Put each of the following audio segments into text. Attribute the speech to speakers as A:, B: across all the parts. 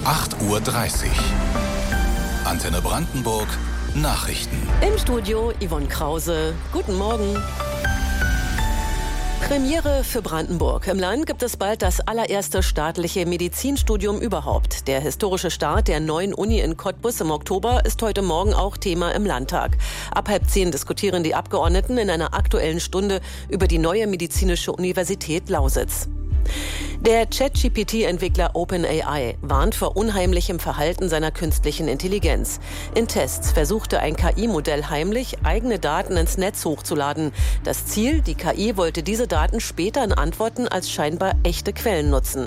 A: 8:30 Uhr. Antenne Brandenburg Nachrichten.
B: Im Studio Yvonne Krause. Guten Morgen. Premiere für Brandenburg. Im Land gibt es bald das allererste staatliche Medizinstudium überhaupt. Der historische Start der neuen Uni in Cottbus im Oktober ist heute Morgen auch Thema im Landtag. Ab 9:30 diskutieren die Abgeordneten in einer Aktuellen Stunde über die neue medizinische Universität Lausitz. Der ChatGPT-Entwickler OpenAI warnt vor unheimlichem Verhalten seiner künstlichen Intelligenz. In Tests versuchte ein KI-Modell heimlich, eigene Daten ins Netz hochzuladen. Das Ziel, die KI wollte diese Daten später in Antworten als scheinbar echte Quellen nutzen.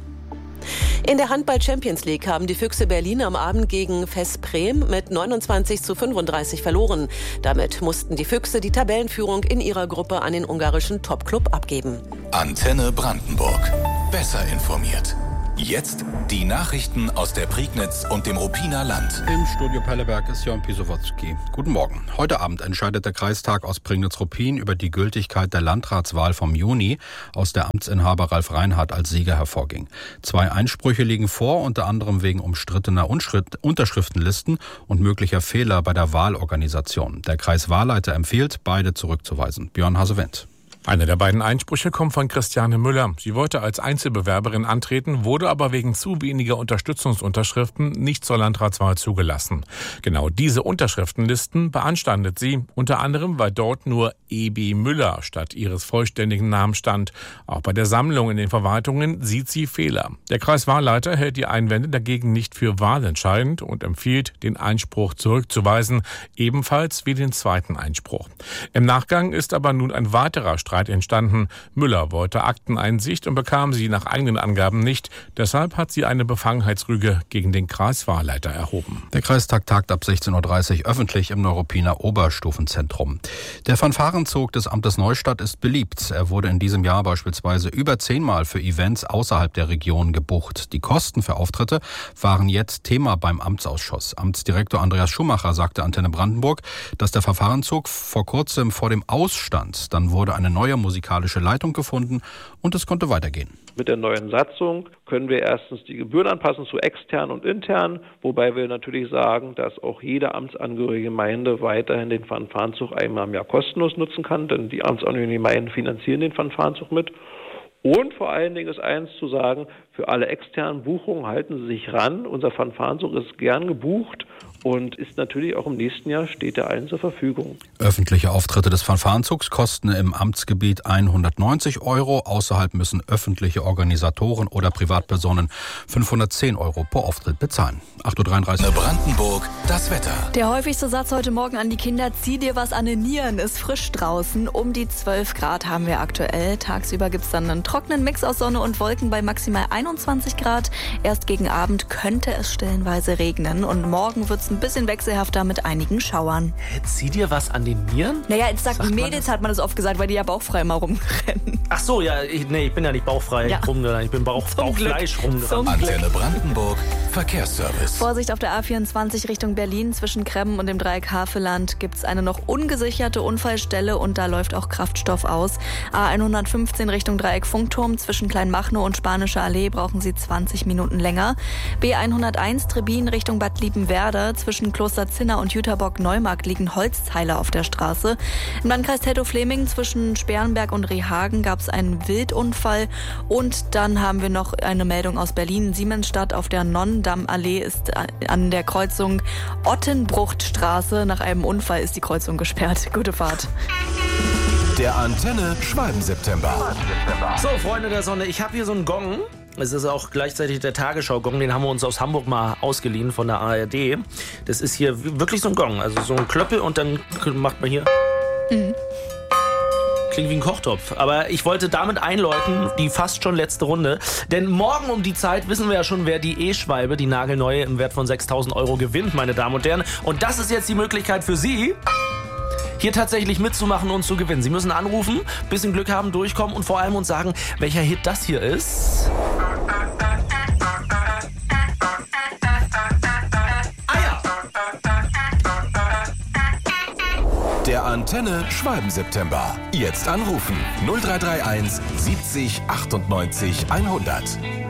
B: In der Handball-Champions League haben die Füchse Berlin am Abend gegen Veszprém mit 29:35 verloren. Damit mussten die Füchse die Tabellenführung in ihrer Gruppe an den ungarischen Topclub abgeben.
A: Antenne Brandenburg. Besser informiert. Jetzt die Nachrichten aus der Prignitz und dem Ruppiner Land.
C: Im Studio Pelleberg ist Jörn Pisowotzki. Guten Morgen. Heute Abend entscheidet der Kreistag aus Prignitz-Ruppin über die Gültigkeit der Landratswahl vom Juni, aus der Amtsinhaber Ralf Reinhardt als Sieger hervorging. 2 Einsprüche liegen vor, unter anderem wegen umstrittener Unterschriftenlisten und möglicher Fehler bei der Wahlorganisation. Der Kreiswahlleiter empfiehlt, beide zurückzuweisen. Björn Hasewendt.
D: Einer der beiden Einsprüche kommt von Christiane Müller. Sie wollte als Einzelbewerberin antreten, wurde aber wegen zu weniger Unterstützungsunterschriften nicht zur Landratswahl zugelassen. Genau diese Unterschriftenlisten beanstandet sie, unter anderem, weil dort nur E.B. Müller statt ihres vollständigen Namens stand. Auch bei der Sammlung in den Verwaltungen sieht sie Fehler. Der Kreiswahlleiter hält die Einwände dagegen nicht für wahlentscheidend und empfiehlt, den Einspruch zurückzuweisen, ebenfalls wie den zweiten Einspruch. Im Nachgang ist aber nun ein weiterer Streit entstanden. Müller wollte Akteneinsicht und bekam sie nach eigenen Angaben nicht. Deshalb hat sie eine Befangenheitsrüge gegen den Kreiswahlleiter erhoben.
C: Der Kreistag tagt ab 16:30 Uhr öffentlich im Neuruppiner Oberstufenzentrum. Der Fanfarenzug des Amtes Neustadt ist beliebt. Er wurde in diesem Jahr beispielsweise über 10-mal für Events außerhalb der Region gebucht. Die Kosten für Auftritte waren jetzt Thema beim Amtsausschuss. Amtsdirektor Andreas Schumacher sagte Antenne Brandenburg, dass der Fanfarenzug vor kurzem vor dem Ausstand. Dann wurde eine neue musikalische Leitung gefunden und es konnte weitergehen.
E: Mit der neuen Satzung können wir erstens die Gebühren anpassen zu extern und intern, wobei wir natürlich sagen, dass auch jede amtsangehörige Gemeinde weiterhin den Fanfarenzug einmal im Jahr kostenlos nutzen kann, denn die amtsangehörigen Gemeinden finanzieren den Fanfarenzug mit. Und vor allen Dingen ist eins zu sagen, für alle externen Buchungen halten Sie sich ran. Unser Fanfarenzug ist gern gebucht und ist natürlich auch im nächsten Jahr, steht er allen zur Verfügung.
C: Öffentliche Auftritte des Fanfarenzugs kosten im Amtsgebiet 190 €. Außerhalb müssen öffentliche Organisatoren oder Privatpersonen 510 € pro Auftritt bezahlen. 8:33 Uhr.
A: Brandenburg, das Wetter.
F: Der häufigste Satz heute Morgen an die Kinder: Zieh dir was an den Nieren, ist frisch draußen. Um die 12 Grad haben wir aktuell. Tagsüber gibt es dann einen trockenen Mix aus Sonne und Wolken bei maximal 21 Grad. Erst gegen Abend könnte es stellenweise regnen und morgen wird es ein bisschen wechselhafter mit einigen Schauern.
G: Zieh dir was an den Nieren?
F: Naja, jetzt sagt Mädels, hat man das oft gesagt, weil die ja bauchfrei mal rumrennen.
G: Ach so, ja, ich bin ja nicht bauchfrei rumgerannt, ich bin Bauchfleisch rumgerannt.
A: Antenne Brandenburg, Verkehrsservice.
F: Vorsicht auf der A24 Richtung Berlin. Zwischen Kremmen und dem Dreieck Havelland gibt es eine noch ungesicherte Unfallstelle und da läuft auch Kraftstoff aus. A115 Richtung Dreieck Funkturm. Zwischen Kleinmachnow und Spanische Allee brauchen Sie 20 Minuten länger. B101 Trebin Richtung Bad Liebenwerda. Zwischen Kloster Zinna und Jüterbock-Neumarkt liegen Holzteile auf der Straße. Im Landkreis Teltow-Fleming zwischen Sperrenberg und Rehhagen gab es einen Wildunfall. Und dann haben wir noch eine Meldung aus Berlin. Siemensstadt auf der Nonnendammallee ist an der Kreuzung Ottenbruchtstraße. Nach einem Unfall ist die Kreuzung gesperrt. Gute Fahrt.
A: Der Antenne Schwalben-September.
G: So, Freunde der Sonne, ich habe hier so einen Gong. Es ist auch gleichzeitig der Tagesschau-Gong, den haben wir uns aus Hamburg mal ausgeliehen von der ARD. Das ist hier wirklich so ein Gong, also so ein Klöppel und dann macht man hier... Klingt wie ein Kochtopf. Aber ich wollte damit einläuten, die fast schon letzte Runde. Denn morgen um die Zeit wissen wir ja schon, wer die E-Schwalbe, die nagelneue im Wert von 6.000 € gewinnt, meine Damen und Herren. Und das ist jetzt die Möglichkeit für Sie, hier tatsächlich mitzumachen und zu gewinnen. Sie müssen anrufen, bisschen Glück haben, durchkommen und vor allem uns sagen, welcher Hit das hier ist.
A: Der Antenne Schwalben-September. Jetzt anrufen 0331 70 98 100.